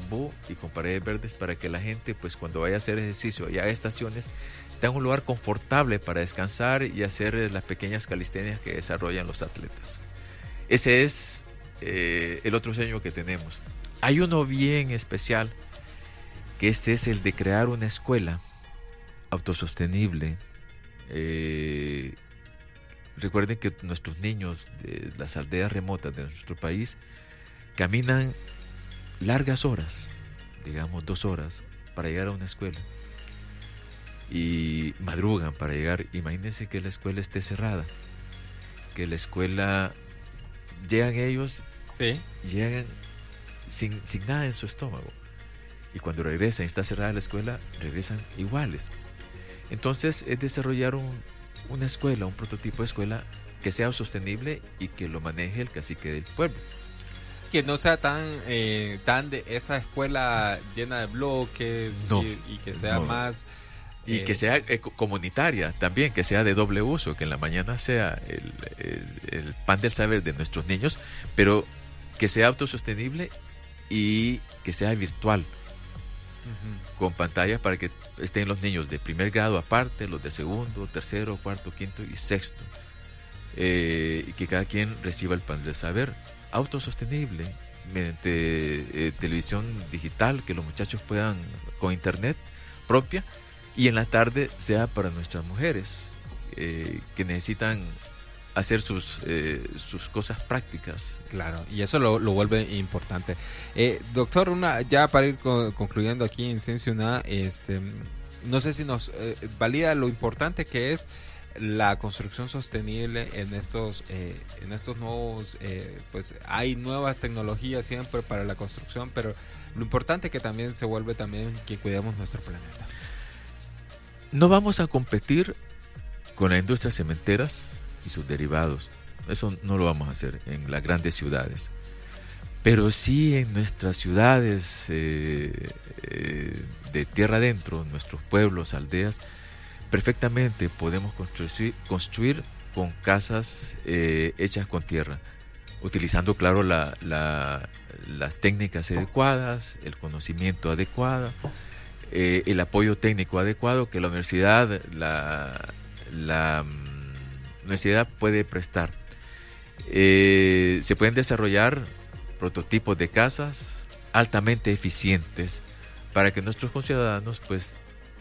bambú y con paredes verdes para que la gente, pues cuando vaya a hacer ejercicio y haga estaciones, tenga un lugar confortable para descansar y hacer las pequeñas calistenias que desarrollan los atletas. Ese es el otro sueño que tenemos. Hay uno bien especial, que este es el de crear una escuela autosostenible. Recuerden que nuestros niños de las aldeas remotas de nuestro país caminan largas horas, digamos 2 horas, para llegar a una escuela. Y madrugan para llegar. Imagínense que la escuela esté cerrada, que la escuela, llegan ellos, sí, llegan sin nada en su estómago, y cuando regresan y está cerrada la escuela, regresan iguales. Entonces es desarrollar una escuela, un prototipo de escuela que sea sostenible y que lo maneje el cacique del pueblo. Que no sea tan de esa escuela llena de bloques, no, y que sea más... Y que sea comunitaria también, que sea de doble uso, que en la mañana sea el pan del saber de nuestros niños, pero que sea autosostenible y que sea virtual, con pantallas para que estén los niños de primer grado aparte, los de segundo, tercero, cuarto, quinto y sexto, y que cada quien reciba el pan del saber autosostenible mediante televisión digital, que los muchachos puedan, con internet propia, y en la tarde sea para nuestras mujeres que necesitan hacer sus cosas prácticas. Claro, y eso lo vuelve importante. Doctor, ya para ir concluyendo aquí en Ciencia UNA, no sé si nos valida lo importante que es la construcción sostenible en estos nuevos, pues hay nuevas tecnologías siempre para la construcción, pero lo importante que también se vuelve también que cuidemos nuestro planeta. No vamos a competir con las industrias cementeras y sus derivados. Eso no lo vamos a hacer en las grandes ciudades. Pero sí en nuestras ciudades de tierra adentro, nuestros pueblos, aldeas, perfectamente podemos construir con casas hechas con tierra, utilizando, claro, las técnicas adecuadas, el conocimiento adecuado, el apoyo técnico adecuado que la universidad puede prestar. Se pueden desarrollar prototipos de casas altamente eficientes para que nuestros conciudadanos pues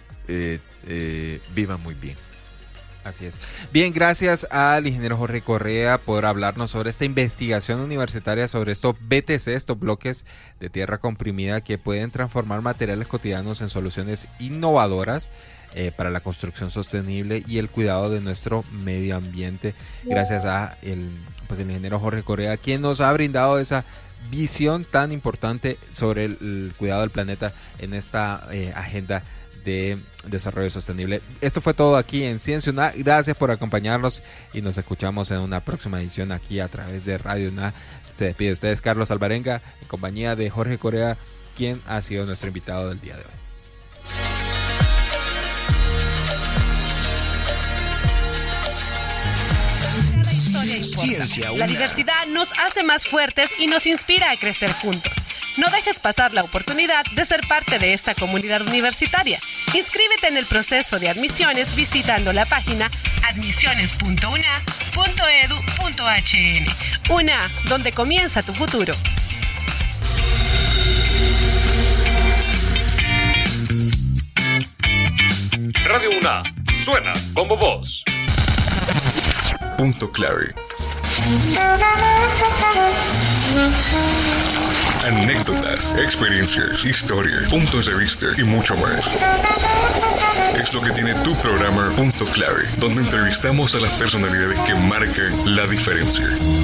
vivan muy bien. Así es. Bien, gracias al ingeniero Jorge Correa por hablarnos sobre esta investigación universitaria sobre estos BTC, estos bloques de tierra comprimida que pueden transformar materiales cotidianos en soluciones innovadoras para la construcción sostenible y el cuidado de nuestro medio ambiente. Gracias a el ingeniero Jorge Correa, quien nos ha brindado esa visión tan importante sobre el cuidado del planeta en esta agenda de desarrollo sostenible. Esto fue todo aquí en Ciencia UNA. Gracias por acompañarnos y nos escuchamos en una próxima edición aquí a través de Radio UNA. Se despide de ustedes Carlos Alvarenga en compañía de Jorge Correa, quien ha sido nuestro invitado del día de hoy. Ciencia UNA. La diversidad nos hace más fuertes y nos inspira a crecer juntos. No dejes pasar la oportunidad de ser parte de esta comunidad universitaria. Inscríbete en el proceso de admisiones visitando la página admisiones.una.edu.hn. UNA, donde comienza tu futuro. Radio UNA, suena como vos. Punto clave. Anécdotas, experiencias, historias, puntos de vista y mucho más. Es lo que tiene tu programa Punto Clave, donde entrevistamos a las personalidades que marcan la diferencia.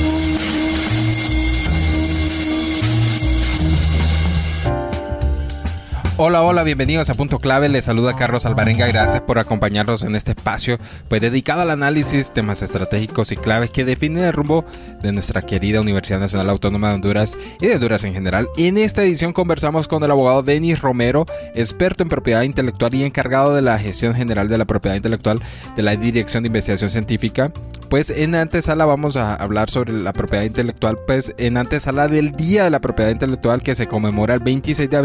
Hola, bienvenidos a Punto Clave. Les saluda Carlos Alvarenga. Gracias por acompañarnos en este espacio dedicado al análisis, temas estratégicos y claves que definen el rumbo de nuestra querida Universidad Nacional Autónoma de Honduras y de Honduras en general. Y en esta edición conversamos con el abogado Denis Romero, experto en propiedad intelectual y encargado de la gestión general de la propiedad intelectual de la Dirección de Investigación Científica. Pues en antesala vamos a hablar sobre la propiedad intelectual, en antesala del Día de la Propiedad Intelectual que se conmemora el 26 de abril